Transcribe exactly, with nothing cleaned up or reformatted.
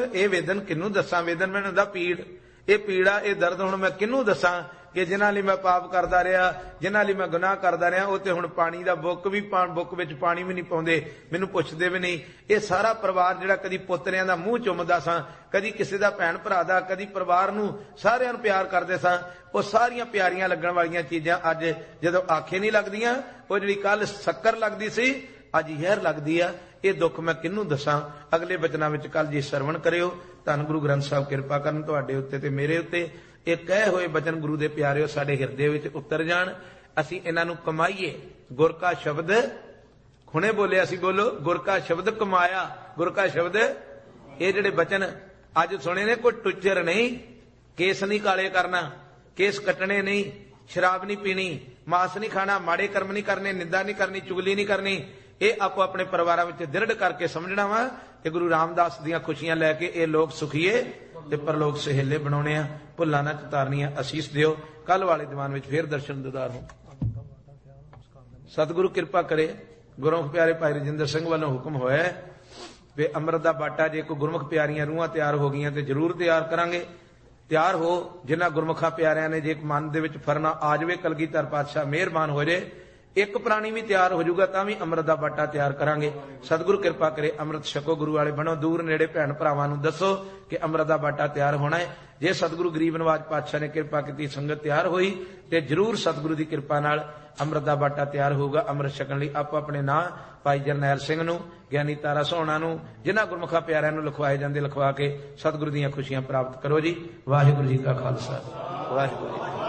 ये वेदन किनू दसा, वेदन मैनूं दा पीड़, ये पीड़ा ये दर्द हुण मैं किनू दसा कि जिन्हां लई मैं पाप करदा रहा, जिन्हां लई मैं गुनाह करदा रहा, वो ते हुण पानी दा बुक भी बुक विच पानी भी नहीं पाउंदे, मैनूं पुछदे भी नहीं। ये सारा परिवार जिहड़ा कदी पोतरियां दा मूँह चुमदा सां, कदी किसी दा भैण भरा दा, कदी परिवार नूं सारिआं नूं प्यार करदे सां, वो सारियां प्यारियां लगण वालीआं चीज़ां अज जदों आखे नहीं लगदियां, वो जिहड़ी कल शक्कर लगदी सी अज जहर लगदी आ। ये दुख मैं किनू दसा। अगले बचनां विच कल जी सरवण करियो। धन गुरु ग्रंथ साहब कृपा करन तुहाडे उत्ते ते मेरे उत्ते। ये कहे हुए बचन गुरु दे प्यारिओ साडे हिरदे विच उतर जाण, असीं इन्हां नूं कमाईए। गुर का शब्द हुणे बोलिया सी, बोलो गुर का शब्द कमाया, गुर का शब्द। ये जिहड़े बचन अज सुने ने, कोई टुचर नहीं, केस नहीं काले करना, केस कटने नहीं, शराब नहीं पीनी, मांस नहीं खाना, माड़े कर्म नहीं करने, निंदा नहीं करनी, चुगली नहीं करनी। ये आपो अपने परिवार में दृढ़ करके समझना वा कि गुरु रामदास दियां खुशियां लैके ये लोग सुखीए ते परलोक सहेले बनाने आ। भुल्लां ना चतारनियां असीस दिओ। कल वाले दीवान में फिर दर्शन दीदार हो। सतगुरु कृपा करे। गुरमुख प्यारे भाई रजिंदर सिंह वालों हुक्म होया वे अमृत दा बाटा जे कोई गुरमुख प्यारियां रूहां तैयार हो गईयां ते जरूर तैयार करांगे। तैयार हो जिन्हां गुरमुखा प्यारियां ने जे मन दे विच फरना आ जावे, कलगीधर पातशाह मेहरबान हो जाए, एक प्राणी भी तैयार हो जाऊगा तां भी अमृत दा बाटा तैयार करांगे। सतगुरु कृपा करे अमृत छको, गुरु वाले बनो, दूर नेड़े भैन भरावां नूं दसो कि अमृत दा बाटा तैयार होना है। जे सतगुरु गरीब नवाज पातशाह ने कृपा की संगत तैयार हुई ते जरूर सतगुरु की कृपा नाल अमृत दा बाटा तैयार होगा। अमृत छकण लई आपो अपने नां भाई जरनैल सिंह नूं, ज्ञानी तारा सोहणा नूं, जिन्हां गुरमुखा प्यारिआं नूं लिखवाए जांदे लिखवा के सतगुरु दीआं खुशियां प्राप्त करो जी। वाहिगुरू जी का खालसा, वाहिगुरू जी।